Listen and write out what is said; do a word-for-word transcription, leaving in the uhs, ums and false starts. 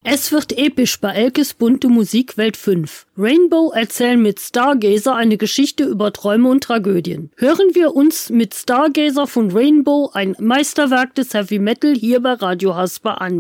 Es wird episch bei Elkes bunte Musikwelt fünf. Rainbow erzählen mit Stargazer eine Geschichte über Träume und Tragödien. Hören wir uns mit Stargazer von Rainbow ein Meisterwerk des Heavy Metal hier bei Radio Hasper an.